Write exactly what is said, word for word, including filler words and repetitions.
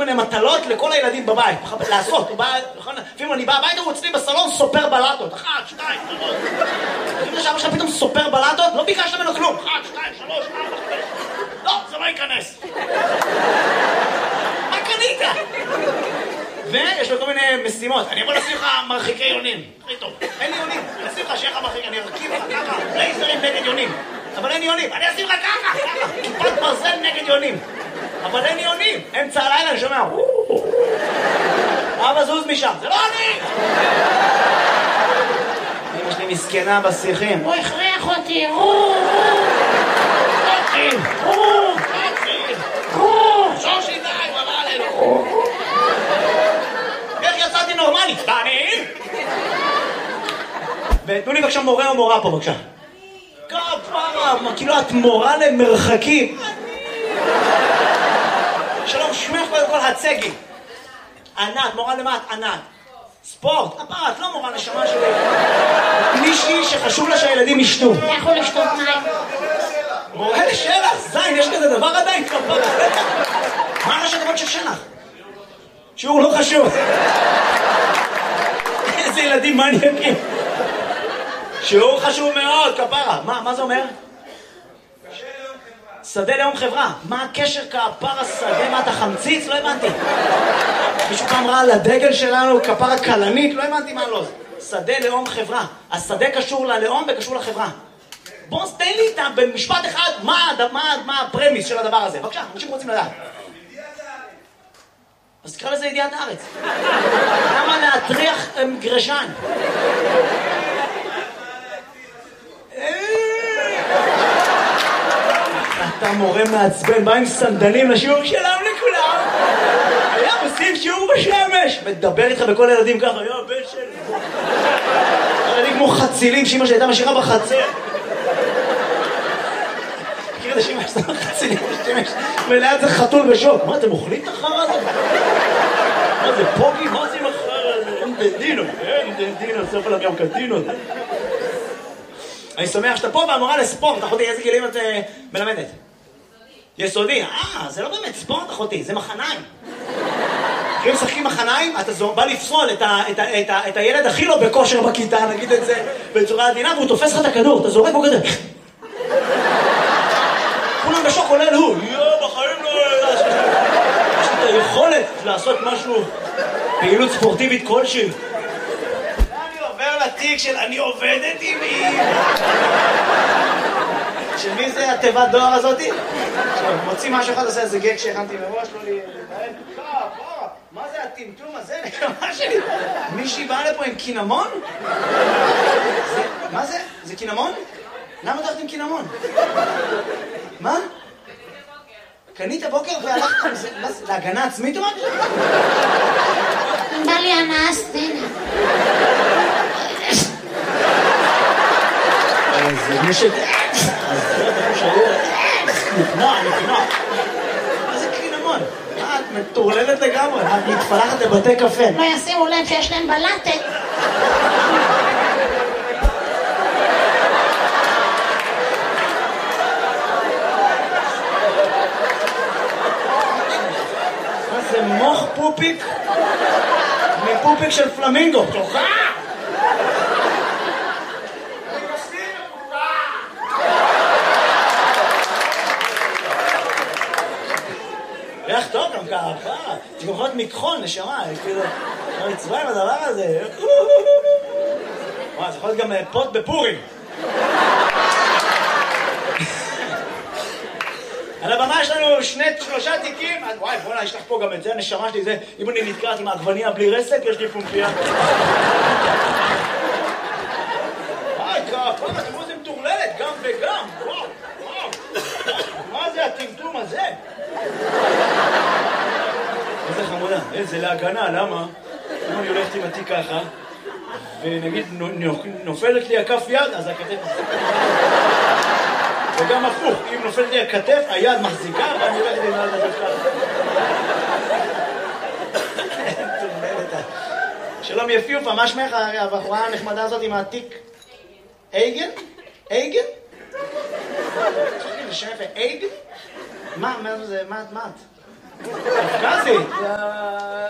מיני מטלות לכל הילדים בבית, לעשות, לפעמים אני בא הביתה, הוא אצלי בסלון סופר בלטות, אחת, שתיים, שלוש. לפני שאבא שלך פתאום סופר בלטות, לא ביקשת ממנו כלום, אחת, שתיים, שלוש, ארבע, חמש. לא, זה לא ייכנס. מה קנית? ויש לו כל מיני משימות, אני יכול לשים לך מרחיקי יונים, הכי טוב, אין לי יונים, אני אשים לך שיהיה לך מרחיק, אני ארכיב לך ככה, לייזרים נגד יונים, אבל אין יונים, אני אשים לך ככה, ככה, כיפת ברזל נגד יונים, אבל אין יונים, אמצע הלילה אני שומע, אבא זוז משם, זה לא אני! אמא שלי מסכנה בשיחים, הוא הכריח אותי, רו, רו, רו, רו, שושי די, בבא עלינו, איך יצאתי נורמלי? בנים? ותנו לי בבקשה מורה או מורה פה בבקשה. כפרה, כאילו את מורה למרחקים. שלום, שמך קודם כל הצגי. ענת, מורה למה את ענת? ספורט, כפרה, את לא מורה נשמה שלי. מישהי שחשוב לה שהילדים ישתו. יכול לשתות מים. מורה לשלח, זין, יש כזה דבר עדיין כפרה. מה ראשי תיבות של שלח? שיעור לא חשוב. איזה ילדים מניאקים. שיעור חשוב מאוד, כפרה. מה, מה זה אומר? שדה לאום חברה. מה הקשר כפרה שדה? מה אתה חמציץ? לא הבנתי. מישהו פעם ראה על הדגל שלנו כפרה קלנית? לא הבנתי מה לא. שדה לאום חברה. השדה קשור ללאום וקשור לחברה. בוא תן לי איתם במשפט אחד מה, מה, מה הפרמיס של הדבר הזה. בבקשה, אנשים רוצים לדעת. אז תקרא לזה ידיעת הארץ. למה להטריח גרשן? אתה מורה מעצבן, בא עם סנדלים לשיעור שלם לכולם. היה עושים שיעור בשמש. מדבר איתך בכל הילדים ככה, יו, בן שלי. ילדים כמו חצילים שאמא שהייתה משאירה בחצר. מכיר את השמש, זה חצילים בשמש. וליד זה חתול בשוק. מה, אתם אוכלים את החרא הזה? מה זה פוגי? מה זה עם החרא הזה? אין דנדינו, אין דנדינו, סוף עליו גם קדינו. אני שמח שאתה פה והמורה לספורט. אחותי, איזה גילים את מלמדת? יסודי. אה, זה לא באמת ספורט, אחותי, זה מחניים. כשהם משחקים מחניים, אתה בא לפסול את הילד הכי לא בכושר בכיתה, נגיד את זה בצורה עדינה, והוא תופס לך את הכדור, אתה זורק בו כזה. כולם בשוק, כולל הוא. יו, בחיים לא... יש לי את היכולת לעשות משהו, פעילות ספורטיבית כלשהי. אני עובר לתיק של אני עובדת עם מי. של מי זה התיבת דואר הזאתי? מוציא משהו אחד, עושה איזה גג שהכנתי מראש, לא לי... מה זה הטמטום הזה? נקמה שלי? מישהי באה לפה עם קינמון? מה זה? זה קינמון? למה הולכת עם קינמון? מה? קנית בוקר והלכת עם זה? להגנה עצמית או משהו? בא לי הנאה סצנה. זה מי ש... אז זה אתה חושב... נפנוע, נפנוע. מה זה קינמון? מה, את מטורללת לגמרי? את מתפלחת לבתי קפה. לא ישימו לב שיש להם בלטת. מה זה מוח פופיק? מפופיק של פלמינגו. תוכה! ריח טוב גם ככה, זה גם יכול להיות מכחול, נשמה, כאילו, לא נצבע עם הדבר הזה. וואי, זה יכול להיות גם פוט בפורים. על הבמה יש לנו שני, שלושה תיקים, וואי, בוא'נה, יש לך פה גם את זה, הנשמה שלי, זה, אם אני נתקעת עם העגבניה בלי רסק, יש לי פומפיה. וואי, ככה, תראו זה מטורללת, גם וגם, וואו, וואו. מה זה הטמטום הזה? איזה חמודה, איזה להגנה, למה? אם אני הולכת עם התיק ככה, ונגיד נופלת לי הכף יד, אז הכתף... וגם הפוך, אם נופלת לי הכתף, היד מחזיקה, ואני הולכת עם היד בכלל. שלום יפיופה, מה שמך הבחורה הנחמדה הזאת עם התיק? אייגן? אייגן? צריך לי לשם יפה, אייגן? מה, מה זה, מה, מה את? קווקזית. זה